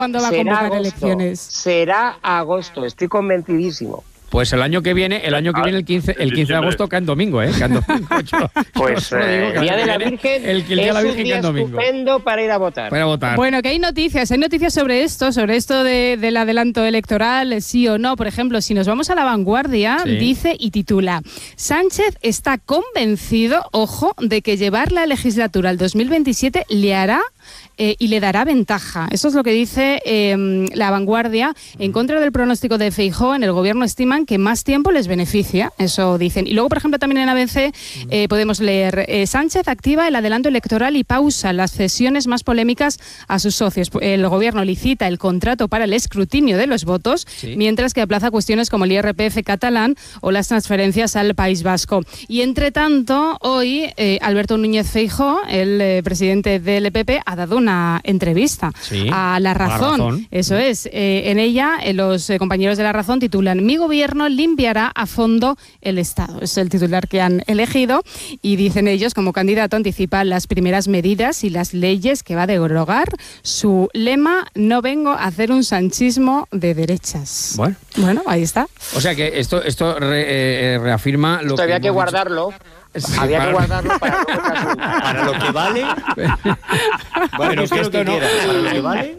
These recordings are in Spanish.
¿Cuándo va a convocar elecciones? Será agosto, estoy convencidísimo. Pues el año que viene, el 15 de agosto cae en domingo, ¿eh? Cae en domingo. Pues el Día de la Virgen es un día estupendo para ir a votar. Bueno, que hay noticias sobre esto del adelanto electoral, sí o no. Por ejemplo, si nos vamos a La Vanguardia, dice y titula: Sánchez está convencido, ojo, de que llevar la legislatura al 2027 le hará y le dará ventaja. Eso es lo que dice La Vanguardia. En contra del pronóstico de Feijóo, en el gobierno estiman que más tiempo les beneficia. Eso dicen. Y luego, por ejemplo, también en ABC podemos leer: Sánchez activa el adelanto electoral y pausa las cesiones más polémicas a sus socios. El gobierno licita el contrato para el escrutinio de los votos, mientras que aplaza cuestiones como el IRPF catalán o las transferencias al País Vasco. Y entre tanto, hoy Alberto Núñez Feijóo, el presidente del PP, ha dado una entrevista a La Razón. Eso es. En ella, los compañeros de La Razón titulan: Mi gobierno limpiará a fondo el Estado. Es el titular que han elegido y dicen ellos, como candidato, anticipa las primeras medidas y las leyes que va a derogar. Su lema: no vengo a hacer un sanchismo de derechas. Bueno, ahí está. O sea que esto reafirma lo que había que guardarlo. Había que guardarlo para lo que vale. Bueno, que esto no. Para lo que vale.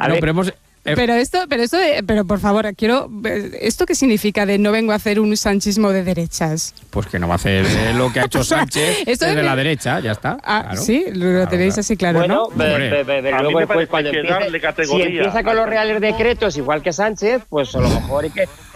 Pero por favor, ¿esto qué significa de no vengo a hacer un sanchismo de derechas? Pues que no va a hacer lo que ha hecho Sánchez desde la derecha, ya está. Claro. Sí, lo tenéis así claro, ¿no? Luego después cuando si empieza con los reales decretos igual que Sánchez, pues a lo mejor hay que